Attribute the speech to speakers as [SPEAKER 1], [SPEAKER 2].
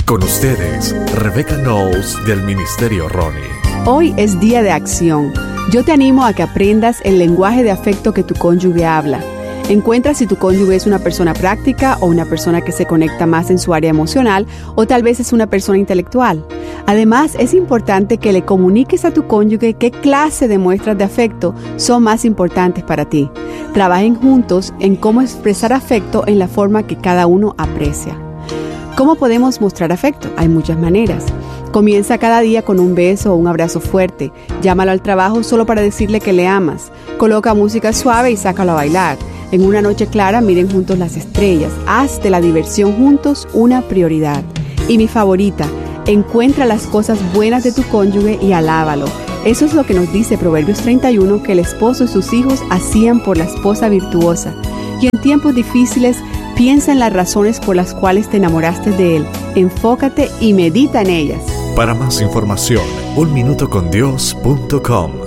[SPEAKER 1] Con ustedes, Rebecca Knowles del Ministerio Ronnie.
[SPEAKER 2] Hoy es día de acción. Yo te animo a que aprendas el lenguaje de afecto que tu cónyuge habla. Encuentra si tu cónyuge es una persona práctica o una persona que se conecta más en su área emocional o tal vez es una persona intelectual. Además, es importante que le comuniques a tu cónyuge qué clase de muestras de afecto son más importantes para ti. Trabajen juntos en cómo expresar afecto en la forma que cada uno aprecia. ¿Cómo podemos mostrar afecto? Hay muchas maneras. Comienza cada día con un beso o un abrazo fuerte. Llámalo al trabajo solo para decirle que le amas. Coloca música suave y sácalo a bailar. En una noche clara, miren juntos las estrellas. Haz de la diversión juntos una prioridad. Y mi favorita, encuentra las cosas buenas de tu cónyuge y alábalo. Eso es lo que nos dice Proverbios 31, que el esposo y sus hijos hacían por la esposa virtuosa. Y en tiempos difíciles, piensa en las razones por las cuales te enamoraste de él. Enfócate y medita en ellas.
[SPEAKER 1] Para más información, unminutocondios.com.